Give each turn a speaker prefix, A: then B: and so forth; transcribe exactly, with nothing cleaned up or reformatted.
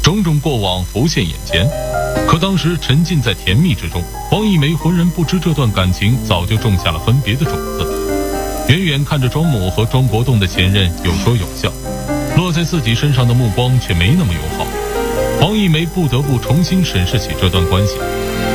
A: 种种过往浮现眼前。可当时沉浸在甜蜜之中，黄一梅浑然不知这段感情早就种下了分别的种子。远远看着庄某和庄国栋的前任有说有笑，落在自己身上的目光却没那么友好。黄一梅不得不重新审视起这段关系。